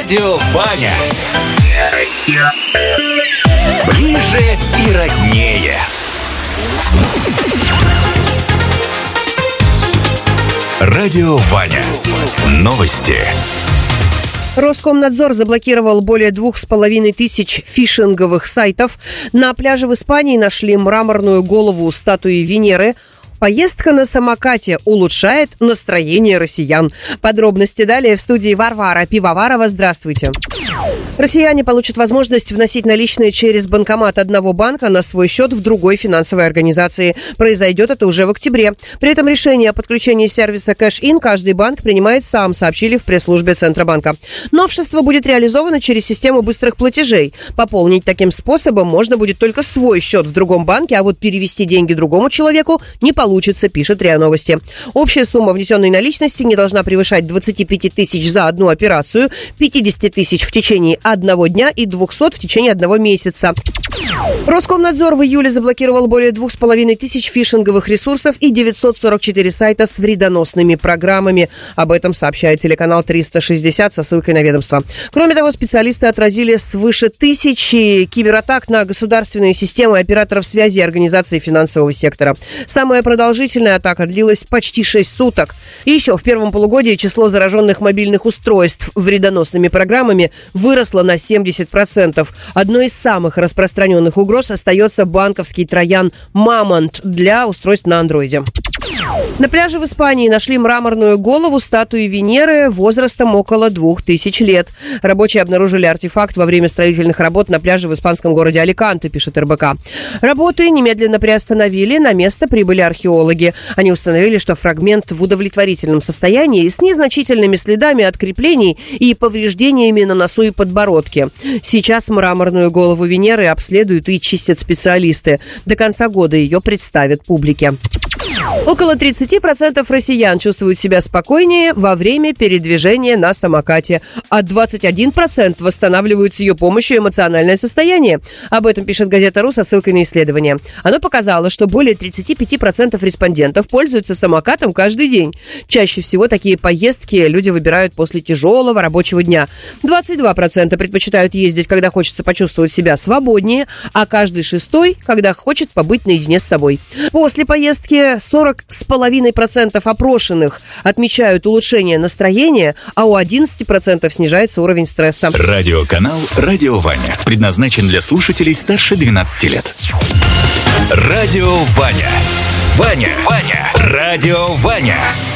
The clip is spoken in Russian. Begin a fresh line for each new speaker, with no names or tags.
Радио Ваня. Ближе и роднее. Радио Ваня. Новости.
Роскомнадзор заблокировал более 2500 фишинговых сайтов. На пляже в Испании нашли мраморную голову статуи Венеры. Поездка на самокате улучшает настроение россиян. Подробности далее в студии Варвара Пивоварова. Здравствуйте. Россияне получат возможность вносить наличные через банкомат одного банка на свой счет в другой финансовой организации. Произойдет это уже в октябре. При этом решение о подключении сервиса Cash-in каждый банк принимает сам, сообщили в пресс-службе Центробанка. Новшество будет реализовано через систему быстрых платежей. Пополнить таким способом можно будет только свой счет в другом банке, а вот перевести деньги другому человеку не получится, пишет РИА Новости. Общая сумма внесенной наличности не должна превышать 25 тысяч за одну операцию, 50 тысяч в течение одного дня и 200 в течение одного месяца. Роскомнадзор в июле заблокировал более 2500 фишинговых ресурсов и 944 сайта с вредоносными программами. Об этом сообщает телеканал 360 со ссылкой на ведомство. Кроме того, специалисты отразили свыше 1000 кибератак на государственные системы операторов связи и организации финансового сектора. Самая продолжительная атака длилась почти 6 суток. И еще в первом полугодии число зараженных мобильных устройств вредоносными программами выросло на 70%. Одной из самых распространенных угроз остается банковский троян «Мамонт» для устройств на андроиде. На пляже в Испании нашли мраморную голову статуи Венеры возрастом около 2000 лет. Рабочие обнаружили артефакт во время строительных работ на пляже в испанском городе Аликанте, пишет РБК. Работы немедленно приостановили, на место прибыли археологи. Они установили, что фрагмент в удовлетворительном состоянии с незначительными следами от креплений и повреждениями на носу и подбородке. Сейчас мраморную голову Венеры обследуют и чистят специалисты. До конца года ее представят публике. Около 30% россиян чувствуют себя спокойнее во время передвижения на самокате, а 21% восстанавливают с ее помощью эмоциональное состояние. Об этом пишет газета «Ру» со ссылкой на исследование. Оно показало, что более 35% респондентов пользуются самокатом каждый день. Чаще всего такие поездки люди выбирают после тяжелого рабочего дня. 22% предпочитают ездить, когда хочется почувствовать себя свободнее, а каждый шестой, когда хочет побыть наедине с собой. После поездки 40,5% опрошенных отмечают улучшение настроения, а у 11% снижается уровень стресса.
Радиоканал «Радио Ваня» предназначен для слушателей старше 12 лет. Радио Ваня. Ваня. Радио Ваня.